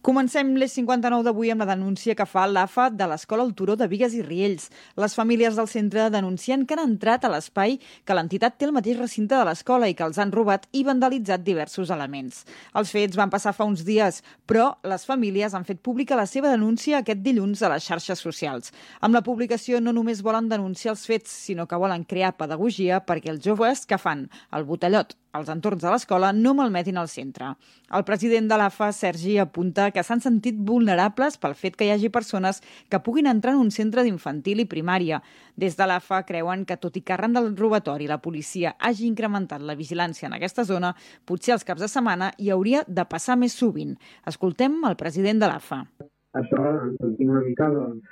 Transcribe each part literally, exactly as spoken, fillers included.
Comencem l'E cinquanta-nou d'avui amb la denúncia que fa l'A F A de l'Escola El Turó de Bigues i Riells. Les famílies del centre denuncien que han entrat a l'espai, que l'entitat té el mateix recinte de l'escola i que els han robat i vandalitzat diversos elements. Els fets van passar fa uns dies, però les famílies han fet pública la seva denúncia aquest dilluns a les xarxes socials. Amb la publicació no només volen denunciar els fets, sinó que volen crear pedagogia perquè els joves que fan el botellot als entorns de l'escola no malmetin el centre. El president de l'A F A, Sergi, apunta que s'han sentit vulnerables pel fet que hi hagi persones que puguin entrar en un centre d'infantil i primària. Des de l'A F A creuen que, tot i que arran del robatori la policia hagi incrementat la vigilància en aquesta zona, potser els caps de setmana hi hauria de passar més sovint. Escoltem el president de l'A F A. Això ens sentim una mica, doncs,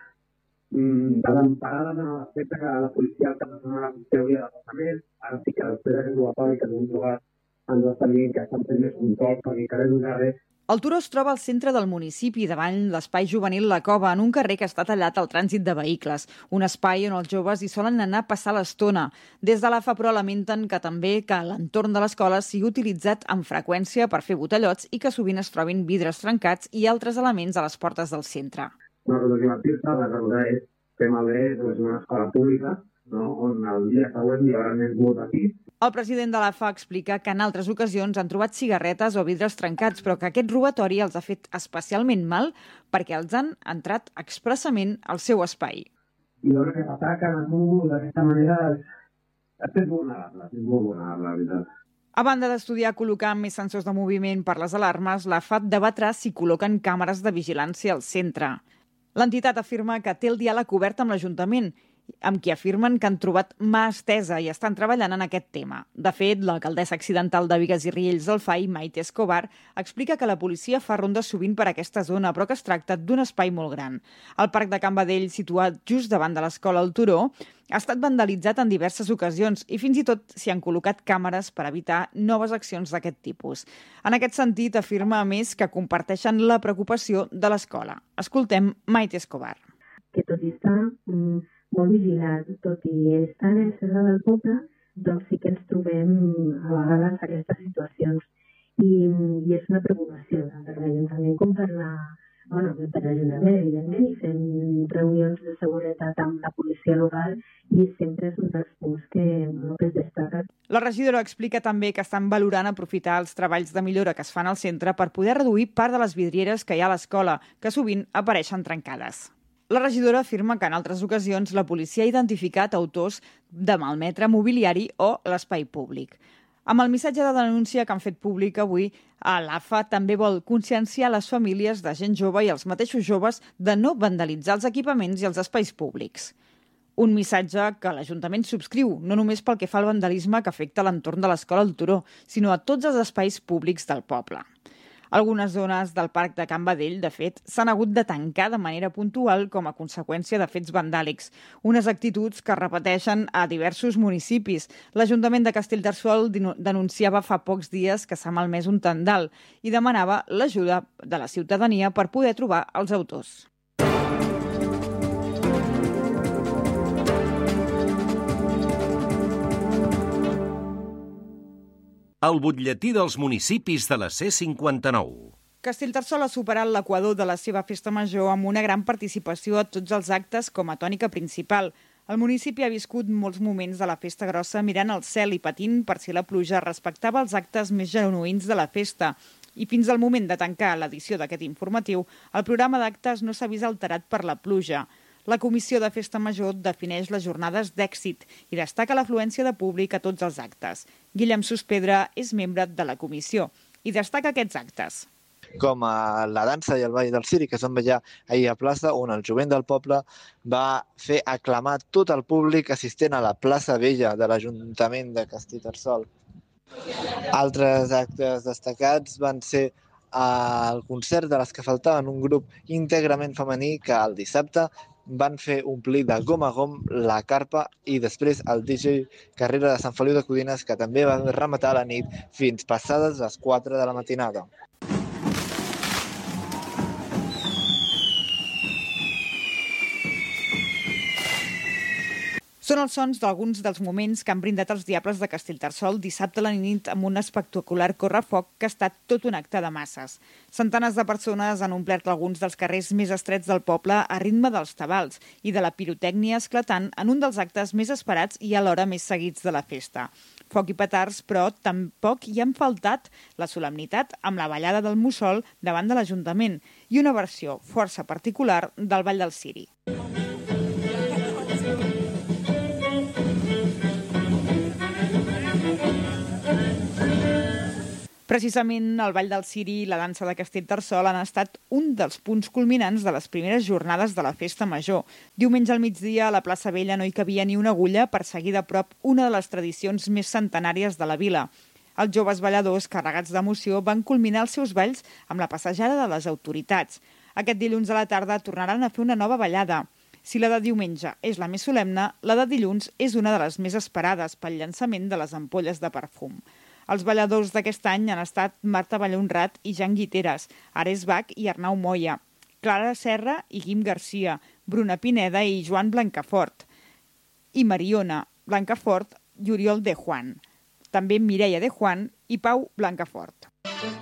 desemparada en l'aspecte que la policia al cap de setmana hauria de passar més. Ara sí que després d'aquest robatori que hem trobat ens estan dient que estan fent més control perquè encara és un carrer. El Turó es troba al centre del municipi, davant l'espai juvenil La Cova, en un carrer que està tallat al trànsit de vehicles, un espai on els joves hi solen anar a passar l'estona. Des de l'A F A, però, lamenten que també que l'entorn de l'escola sigui utilitzat amb freqüència per fer botellots i que sovint es trobin vidres trencats i altres elements a les portes del centre. Una cosa divertida, la recordar és que malgrat és una escola pública, no? On el dia següent hi haurà més molt aquí. El president de l'A F A explica que en altres ocasions han trobat cigarretes o vidres trencats, però que aquest robatori els ha fet especialment mal perquè els han entrat expressament al seu espai. I veure que t'ataquen a tu d'aquesta manera és fet vulnerable, és molt vulnerable, la veritat. A banda d'estudiar col·locar més sensors de moviment per les alarmes, l'A F A debatrà si col·loquen càmeres de vigilància al centre. L'entitat afirma que té el diàleg obert amb l'Ajuntament, amb qui afirmen que han trobat mà estesa i estan treballant en aquest tema. De fet, l'alcaldessa accidental de Bigues i Riells del F A I, Maite Escobar, explica que la policia fa rondes sovint per aquesta zona, però que es tracta d'un espai molt gran. El parc de Can Badell, situat just davant de l'escola El Turó, ha estat vandalitzat en diverses ocasions i fins i tot s'hi han col·locat càmeres per evitar noves accions d'aquest tipus. En aquest sentit, afirma a més que comparteixen la preocupació de l'escola. Escoltem Maite Escobar. Que tot i estar mm, molt vigilat, tot i estar en el centre del poble, doncs sí que ens trobem a vegades aquestes situacions. I, i és una preocupació tant per l'Ajuntament com per la, bueno, per l'Ajuntament, evidentment, i fem reunions de seguretat amb la policia local i sempre és un dels punts que, no, que es destaca. La regidora explica també que estan valorant aprofitar els treballs de millora que es fan al centre per poder reduir part de les vidrieres que hi ha a l'escola, que sovint apareixen trencades. La regidora afirma que en altres ocasions la policia ha identificat autors de malmetre mobiliari o l'espai públic. Amb el missatge de denúncia que han fet públic avui, l'A F A també vol conscienciar les famílies de gent jove i els mateixos joves de no vandalitzar els equipaments i els espais públics. Un missatge que l'Ajuntament subscriu, no només pel que fa al vandalisme que afecta l'entorn de l'escola El Turó, sinó a tots els espais públics del poble. Algunes zones del parc de Can Badell, de fet, s'han hagut de tancar de manera puntual com a conseqüència de fets vandàlics, unes actituds que es repeteixen a diversos municipis. L'Ajuntament de Castellterçol denunciava fa pocs dies que s'ha malmès un tendal i demanava l'ajuda de la ciutadania per poder trobar els autors. El butlletí dels municipis de la C cinquanta-nou. Castellterçol ha superat l'equador de la seva festa major amb una gran participació a tots els actes com a tònica principal. El municipi ha viscut molts moments de la festa grossa mirant al cel i patint per si la pluja respectava els actes més genuïns de la festa. I fins al moment de tancar l'edició d'aquest informatiu, el programa d'actes no s'ha vist alterat per la pluja. La Comissió de Festa Major defineix les jornades d'èxit i destaca l'afluència de públic a tots els actes. Guillem Sospedra és membre de la comissió i destaca aquests actes. Com a la dansa i el ball del Ciri, que es van ballar ahir a plaça, on el jovent del poble va fer aclamar tot el públic assistent a la plaça Vella de l'Ajuntament de Castellterçol. Altres actes destacats van ser el concert de les que faltaven, un grup íntegrament femení que el dissabte van fer omplir de gom a gom la carpa i després el D J Carrera de Sant Feliu de Codines, que també va rematar la nit fins passades les quatre de la matinada. Són els sons d'alguns dels moments que han brindat els Diables de Castellterçol dissabte a la nit amb un espectacular correfoc que ha estat tot un acte de masses. Centenars de persones han omplert alguns dels carrers més estrets del poble a ritme dels tabals i de la pirotècnia esclatant en un dels actes més esperats i alhora més seguits de la festa. Foc i petards, però tampoc hi han faltat la solemnitat amb la ballada del Mussol davant de l'Ajuntament i una versió força particular del Ball del Ciri. Precisament el Ball del Ciri i la dansa de Castellterçol han estat un dels punts culminants de les primeres jornades de la Festa Major. Diumenge al migdia a la plaça Vella no hi cabia ni una agulla per seguir de prop una de les tradicions més centenàries de la vila. Els joves balladors, carregats d'emoció, van culminar els seus balls amb la passejada de les autoritats. Aquest dilluns a la tarda tornaran a fer una nova ballada. Si la de diumenge és la més solemne, la de dilluns és una de les més esperades pel llançament de les ampolles de perfum. Els balladors d'aquest any han estat Marta Ballonrat i Jan Guiteres, Ares Bach i Arnau Moya, Clara Serra i Guim Garcia, Bruna Pineda i Joan Blancafort, i Mariona Blancafort i Oriol de Juan, també Mireia de Juan i Pau Blancafort.